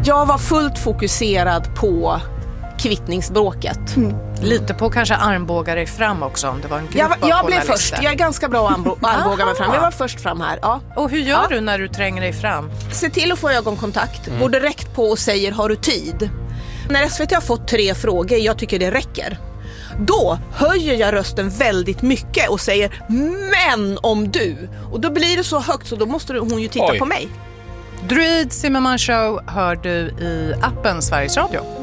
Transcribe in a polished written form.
Jag var fullt fokuserad på kvittningsbråket. Lite på kanske armbågar dig fram också om det var en grupp av jag blev journalister. först. Jag är ganska bra att armbåga mig fram. Jag var först fram här. Ja. Och hur gör du när du tränger dig fram? Se till att få ögonkontakt. Går direkt på och säger har du tid? När SVT har fått 3 frågor, jag tycker det räcker. Då höjer jag rösten väldigt mycket och säger men om du. Och då blir det så högt så då måste hon ju titta på mig. Druid Zimmerman Show hör du i appen Sveriges Radio.